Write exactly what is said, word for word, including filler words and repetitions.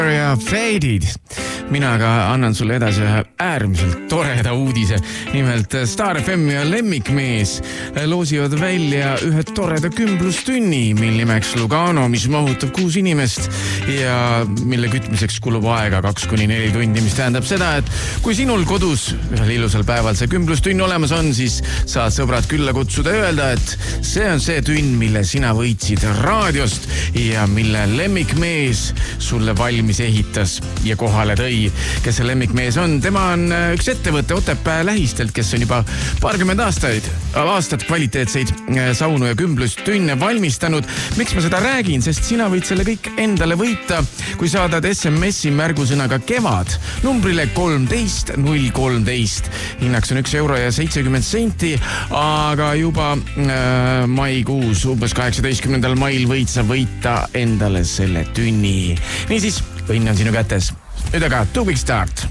Faded. Mina aga annan sulle edasi ühe äärmiselt toreda uudise. Nimelt Star F M ja Lemmikmees loosivad välja ühe toreda kümblustunni, mil nimeks Lugano, mis mahutab kuus inimest ja mille kütmiseks kulub aega kaks kuni neli tundi, mis tähendab seda, et kui sinul kodus ühel ilusal päeval see kümblustunn olemas on, siis saad sõbrad külla kutsuda ja öelda, et see on see tunn, mille sina võitsid raadiost ja mille Lemmikmees sulle valmis ehitas ja kohale tõi. Kes see Lemmikmees on? Tema on üks ettevõtte Otepää lähistelt, kes on juba paarkümmend aastaid, aastat kvaliteetseid saunu ja kümblustunne valmistanud. Miks ma seda räägin? Sest sina võid selle kõik endale võita, kui saadad S M S-i märgusõnaga kevad numbrile kolmteist null kolmteist. Hinnaks on üks euro ja seitsekümmend senti, aga juba äh, maikuus, umbes kaheksateistkümnendal mail võid sa võita endale selle tunni. Niisiis, õnn on sinu kätes. Nüüd aga Too Big Start.